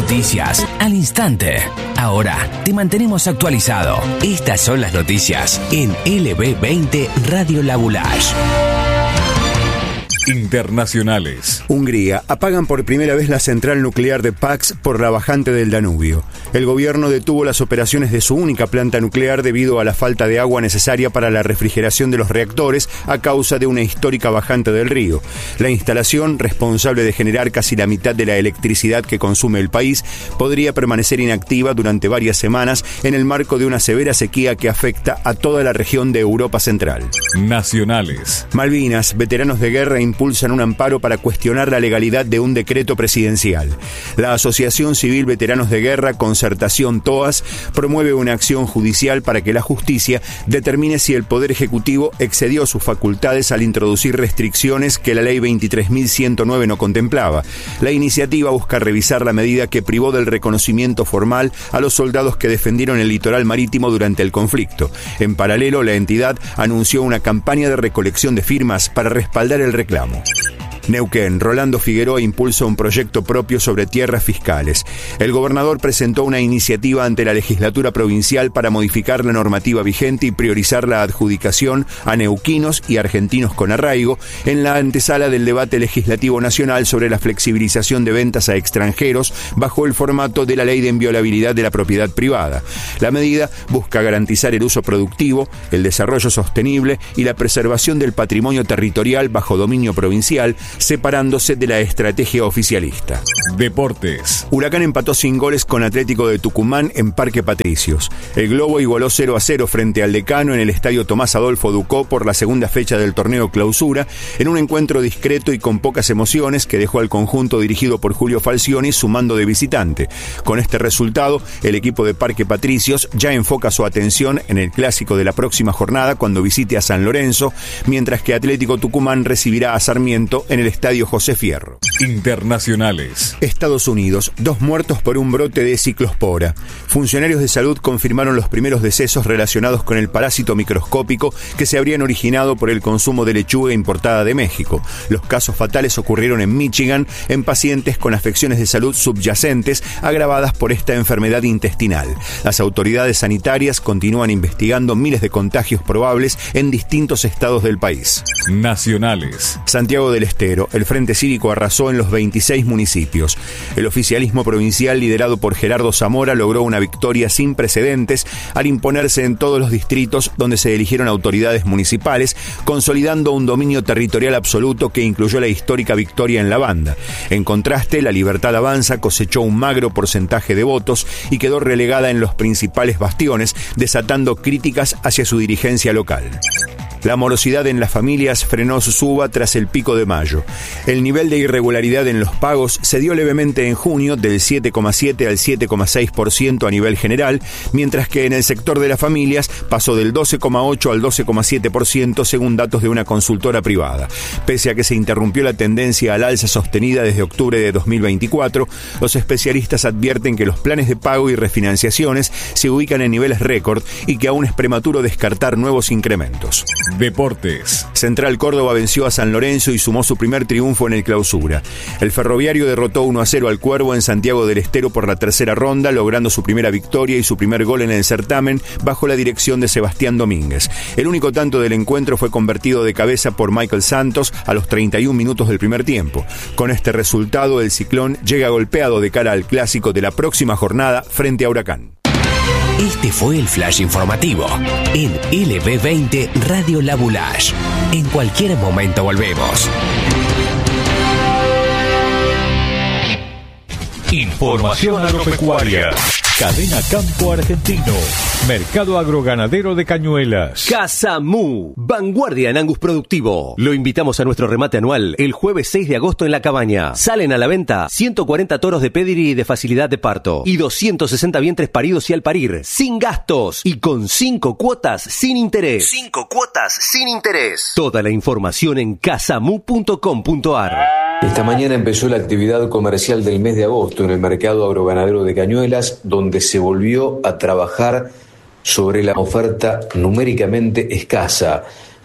noticias al instante. Ahora te mantenemos actualizado. Estas son las noticias en LB20 Radio La Boulage. Internacionales. Hungría. Apagan por primera vez la central nuclear de Paks por la bajante del Danubio. El gobierno detuvo las operaciones de su única planta nuclear debido a la falta de agua necesaria para la refrigeración de los reactores a causa de una histórica bajante del río. La instalación, responsable de generar casi la mitad de la electricidad que consume el país, podría permanecer inactiva durante varias semanas en el marco de una severa sequía que afecta a toda la región de Europa Central. Nacionales. Malvinas. Veteranos de guerra impulsan un amparo para cuestionar la legalidad de un decreto presidencial. La Asociación Civil Veteranos de Guerra, Concertación TOAS, promueve una acción judicial para que la justicia determine si el Poder Ejecutivo excedió sus facultades al introducir restricciones que la Ley 23.109 no contemplaba. La iniciativa busca revisar la medida que privó del reconocimiento formal a los soldados que defendieron el litoral marítimo durante el conflicto. En paralelo, la entidad anunció una campaña de recolección de firmas para respaldar el reclamo. Neuquén. Rolando Figueroa impulsa un proyecto propio sobre tierras fiscales. El gobernador presentó una iniciativa ante la legislatura provincial para modificar la normativa vigente y priorizar la adjudicación a neuquinos y argentinos con arraigo en la antesala del debate legislativo nacional sobre la flexibilización de ventas a extranjeros bajo el formato de la ley de inviolabilidad de la propiedad privada. La medida busca garantizar el uso productivo, el desarrollo sostenible y la preservación del patrimonio territorial bajo dominio provincial, separándose de la estrategia oficialista. Deportes. Huracán empató sin goles con Atlético de Tucumán en Parque Patricios. El Globo igualó 0-0 frente al Decano en el estadio Tomás Adolfo Ducó por la segunda fecha del torneo Clausura, en un encuentro discreto y con pocas emociones que dejó al conjunto dirigido por Julio Falcioni sumando de visitante. Con este resultado, el equipo de Parque Patricios ya enfoca su atención en el clásico de la próxima jornada cuando visite a San Lorenzo, mientras que Atlético Tucumán recibirá a Sarmiento en el estadio José Fierro. Internacionales. Estados Unidos. 2 muertos por un brote de ciclospora. Funcionarios de salud confirmaron los primeros decesos relacionados con el parásito microscópico que se habrían originado por el consumo de lechuga importada de México. Los casos fatales ocurrieron en Michigan en pacientes con afecciones de salud subyacentes agravadas por esta enfermedad intestinal. Las autoridades sanitarias continúan investigando miles de contagios probables en distintos estados del país. Nacionales. Santiago del Estero. El Frente Cívico arrasó en los 26 municipios. El oficialismo provincial liderado por Gerardo Zamora logró una victoria sin precedentes al imponerse en todos los distritos donde se eligieron autoridades municipales, consolidando un dominio territorial absoluto que incluyó la histórica victoria en La Banda. En contraste, la Libertad Avanza cosechó un magro porcentaje de votos y quedó relegada en los principales bastiones, desatando críticas hacia su dirigencia local. La morosidad en las familias frenó su suba tras el pico de mayo. El nivel de irregularidad en los pagos se dio levemente en junio del 7,7 al 7,6% a nivel general, mientras que en el sector de las familias pasó del 12,8 al 12,7% según datos de una consultora privada. Pese a que se interrumpió la tendencia al alza sostenida desde octubre de 2024, los especialistas advierten que los planes de pago y refinanciaciones se ubican en niveles récord y que aún es prematuro descartar nuevos incrementos. Deportes. Central Córdoba venció a San Lorenzo y sumó su primer triunfo en el Clausura. El Ferroviario derrotó 1-0 al Cuervo en Santiago del Estero por la tercera ronda, logrando su primera victoria y su primer gol en el certamen bajo la dirección de Sebastián Domínguez. El único tanto del encuentro fue convertido de cabeza por Michael Santos a los 31 minutos del primer tiempo. Con este resultado, el Ciclón llega golpeado de cara al clásico de la próxima jornada frente a Huracán. Este fue el flash informativo en LB20 Radio La Boulage. En cualquier momento volvemos. Información agropecuaria. Cadena Campo Argentino. Mercado Agroganadero de Cañuelas. Casa Mu, vanguardia en Angus productivo. Lo invitamos a nuestro remate anual el jueves 6 de agosto en La Cabaña. Salen a la venta 140 toros de pedigree de facilidad de parto y 260 vientres paridos y al parir, sin gastos y con 5 cuotas sin interés. 5 cuotas sin interés. Toda la información en casamu.com.ar. Esta mañana empezó la actividad comercial del mes de agosto en el Mercado Agroganadero de Cañuelas, donde se volvió a trabajar sobre la oferta numéricamente escasa.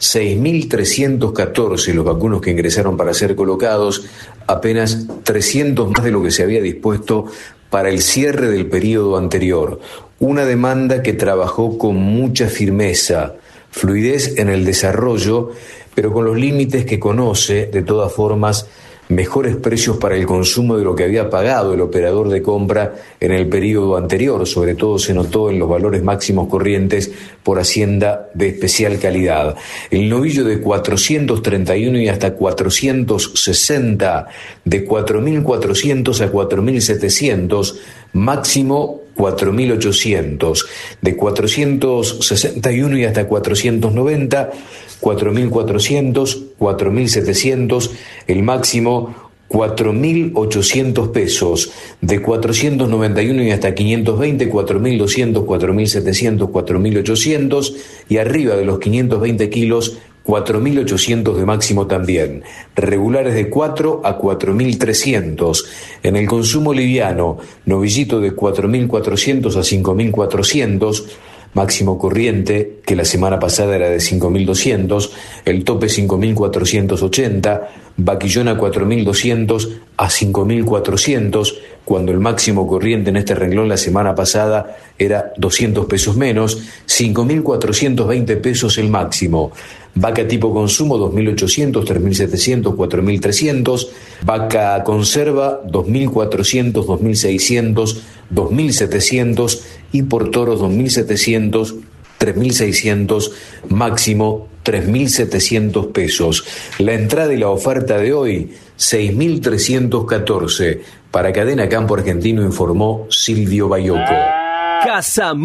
6.314 los vacunos que ingresaron para ser colocados, apenas 300 más de lo que se había dispuesto para el cierre del periodo anterior. Una demanda que trabajó con mucha firmeza, fluidez en el desarrollo, pero con los límites que conoce. De todas formas, mejores precios para el consumo de lo que había pagado el operador de compra en el periodo anterior. Sobre todo se notó en los valores máximos corrientes por hacienda de especial calidad. El novillo de 431 y hasta 460, de 4.400 a 4.700, máximo 4.800, de 461 y hasta 490, 4.400, 4.700, el máximo 4.800 pesos, de 491 y hasta 520, 4.200, 4.700, 4.800 y arriba de los 520 kilos, 4.800 de máximo también. Regulares de 4 a 4.300. En el consumo liviano, novillito de 4.400 a 5.400. Máximo corriente, que la semana pasada era de 5.200, el tope 5.480, vaquillona 4.200 a 5.400, cuando el máximo corriente en este renglón la semana pasada era 200 pesos menos, 5.420 pesos el máximo. Vaca tipo consumo 2.800, 3.700, 4.300, vaca conserva 2.400, 2.600, 2.700 y por toros 2.700, 3.600, máximo 3.700 pesos. La entrada y la oferta de hoy, 6.314. Para Cadena Campo Argentino informó Silvio Bayoco. Casa